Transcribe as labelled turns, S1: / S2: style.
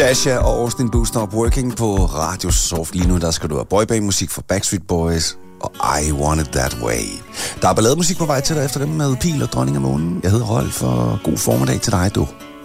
S1: Dasha og Austin Do Stop Working på Radio Soft. Lige nu der skal du have boyband-musik fra Backstreet Boys og I Want It That Way. Der er ballademusik på vej til dig efter dem med Pil og Dronning af Månen. Jeg hedder Rolf, og god formiddag til dig, du.